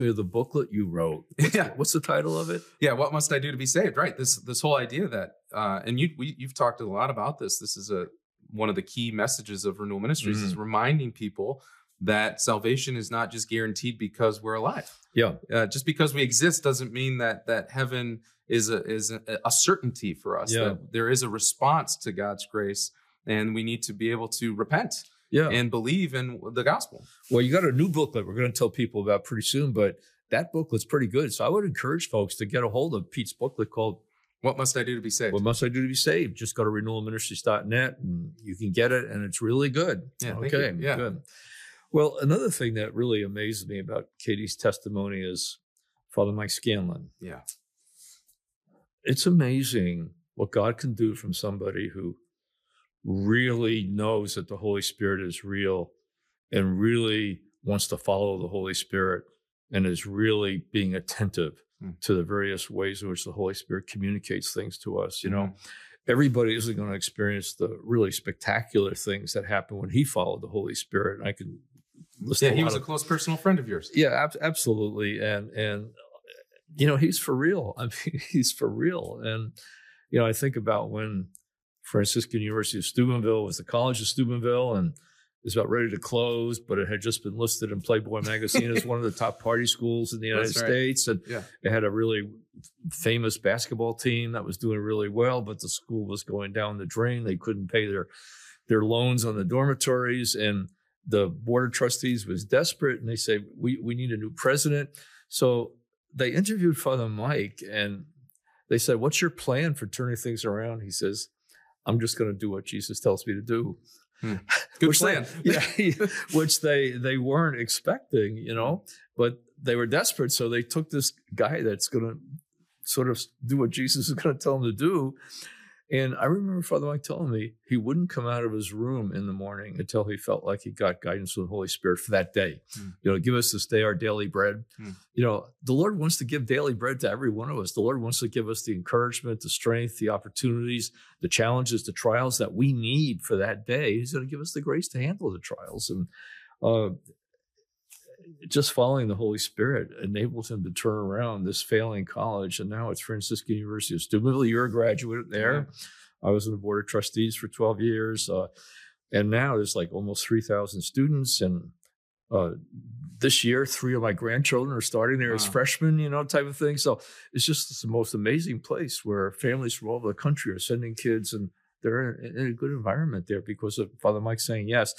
me of the booklet you wrote. What's the title of it? Yeah, what must I do to be saved? Right. This whole idea that, and you've talked a lot about this. This is one of the key messages of Renewal Ministries is reminding people that salvation is not just guaranteed because we're alive. Yeah. Just because we exist doesn't mean that heaven is a certainty for us. Yeah. That there is a response to God's grace, and we need to be able to repent. Yeah. And believe in the gospel. Well, you got a new booklet we're going to tell people about pretty soon, but that booklet's pretty good. So I would encourage folks to get a hold of Pete's booklet called What Must I Do to Be Saved? What Must I Do to Be Saved? Just go to renewalministries.net and you can get it, and it's really good. Yeah, okay, yeah. Good. Well, another thing that really amazes me about Katie's testimony is Father Mike Scanlon. Yeah. It's amazing what God can do from somebody who really knows that the Holy Spirit is real and really wants to follow the Holy Spirit and is really being attentive to the various ways in which the Holy Spirit communicates things to us. You know, everybody isn't going to experience the really spectacular things that happen when he followed the Holy Spirit. I can list he was a close personal friend of yours. Yeah, absolutely. And you know, he's for real. I mean, he's for real. And, you know, I think about when Franciscan University of Steubenville was the College of Steubenville and it was about ready to close, but it had just been listed in Playboy magazine as one of the top party schools in the United States. And it had a really famous basketball team that was doing really well, but the school was going down the drain. They couldn't pay their loans on the dormitories, and the board of trustees was desperate, and they said, we need a new president. So they interviewed Father Mike, and they said, what's your plan for turning things around? He says, I'm just going to do what Jesus tells me to do. Good plan. Which they weren't expecting, you know, but they were desperate. So they took this guy that's going to sort of do what Jesus is going to tell him to do. And I remember Father Mike telling me he wouldn't come out of his room in the morning until he felt like he got guidance from the Holy Spirit for that day. You know, give us this day our daily bread. You know, the Lord wants to give daily bread to every one of us. The Lord wants to give us the encouragement, the strength, the opportunities, the challenges, the trials that we need for that day. He's going to give us the grace to handle the trials. And just following the Holy Spirit enables him to turn around this failing college. And now it's Franciscan University of Steubenville. You're a graduate there. I was on the board of trustees for 12 years. And now there's like almost 3,000 students. And this year, 3 of my grandchildren are starting there as freshmen, you know, type of thing. So it's just the most amazing place where families from all over the country are sending kids, and they're in a good environment there because of Father Mike saying yes.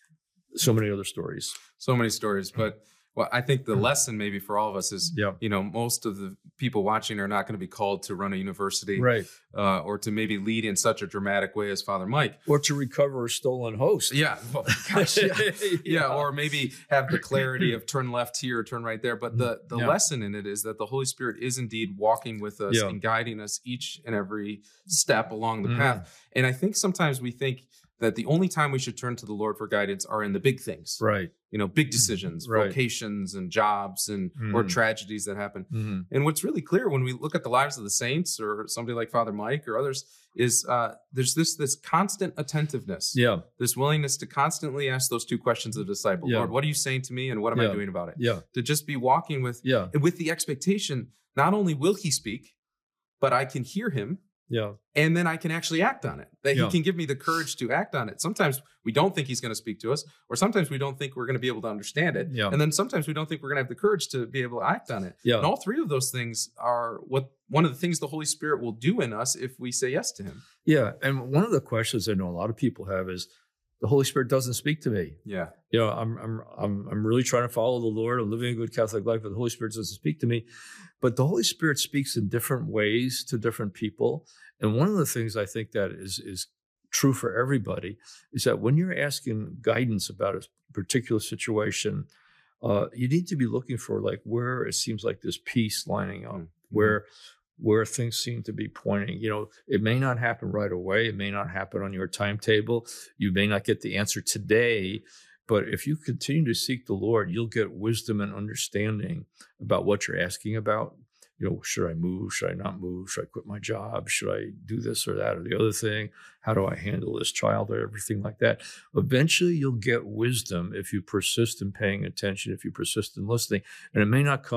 So many other stories. So many stories. But well, I think the lesson maybe for all of us is, you know, most of the people watching are not going to be called to run a university, right? Or to maybe lead in such a dramatic way as Father Mike, or to recover a stolen host. Yeah, well, gosh, or maybe have the clarity of turn left here, turn right there. But the lesson in it is that the Holy Spirit is indeed walking with us and guiding us each and every step along the path. And I think sometimes we think that the only time we should turn to the Lord for guidance are in the big things, right? You know, big decisions, vocations and jobs and or tragedies that happen. And what's really clear when we look at the lives of the saints or somebody like Father Mike or others is there's this constant attentiveness, this willingness to constantly ask those 2 questions of the disciple. Lord, what are you saying to me, and what am I doing about it? To just be walking with the expectation, not only will he speak, but I can hear him. And then I can actually act on it, that he can give me the courage to act on it. Sometimes we don't think he's going to speak to us, or sometimes we don't think we're going to be able to understand it. And then sometimes we don't think we're going to have the courage to be able to act on it. And all 3 of those things are one of the things the Holy Spirit will do in us if we say yes to him. Yeah. And one of the questions I know a lot of people have is, the Holy Spirit doesn't speak to me. You know, I'm really trying to follow the Lord. I'm living a good Catholic life, but the Holy Spirit doesn't speak to me. But the Holy Spirit speaks in different ways to different people. And one of the things I think that is true for everybody is that when you're asking guidance about a particular situation, you need to be looking for like where it seems like there's peace lining up, where things seem to be pointing. You know, it may not happen right away. It may not happen on your timetable. You may not get the answer today, but if you continue to seek the Lord, you'll get wisdom and understanding about what you're asking about. You know, should I move? Should I not move? Should I quit my job? Should I do this or that or the other thing? How do I handle this child or everything like that? Eventually, you'll get wisdom if you persist in paying attention, if you persist in listening. And it may not come